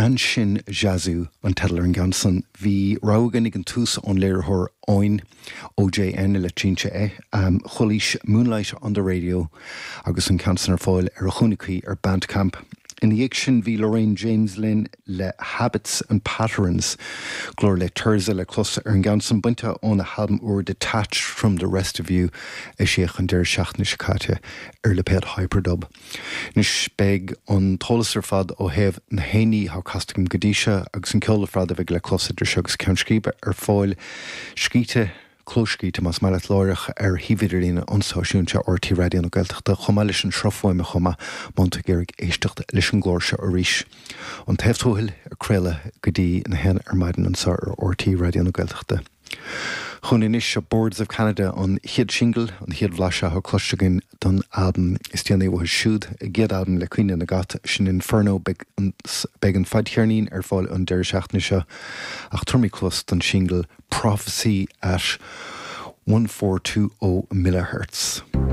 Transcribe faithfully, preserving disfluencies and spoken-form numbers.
Anshin Jazu an Tedler and Ganson vi Raugan an tús on leir her oin O J N le tínte é um, Cholis Moonlight on the Radio agus an cancer ar fáil ar a chunaí ar Bandcamp. In the action vi Lorraine James Lynn le Habits and Patterns glor le Turza le cluster ar an Ganson bunta on a album or detached from the rest of you is sheach an der seachna shikate ar le ped hyperdub. Nish beg on tolas ar fad o hef na héni ha castigum gadisha agus an ceol fad a bheith le cluster der shugs countskribe ar fáil skite Closci to mas malet lorach ar hividirlína onsáisiúnte ortí radio na Gaeltachta chuma leis an srofóime chuma monta gérig éistecht leis an glórse a ríis. An teftóhil ar créile go dtí na hen ar maidin an sár ar ortí radio na Gaeltachta. Chun inis a Boards of Canada an hiad single an hiad bhlasha ha clostagin don album is tianna wa siúd a giad album le cuine na gat sin Inferno beg an fadchearnín ar fáil an deir seachna seo ach turmi close don single Prophecy at one four two zero megahertz.